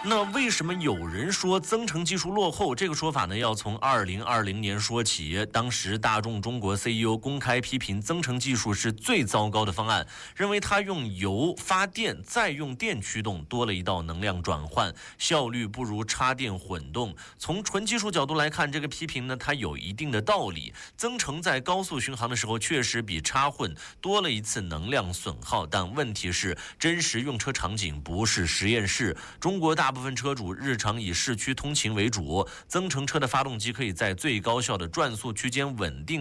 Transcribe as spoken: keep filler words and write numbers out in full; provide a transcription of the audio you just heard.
那为什么有人说增程技术落后？这个说法呢，要从二零二零年说起。当时大众中国 C E O 公开批评增程技术是最糟糕的方案，认为它用油发电再用电驱动，多了一道能量转换，效率不如插电混动。从纯技术角度来看，这个批评呢，它有一定的道理。增程在高速巡航的时候，确实比插混多了一次能量损耗，但问题是，真实用车场景不是实验室。中国大部分车主日常以市区通勤为主，增程车的发动机可以在最高效的转速区间稳定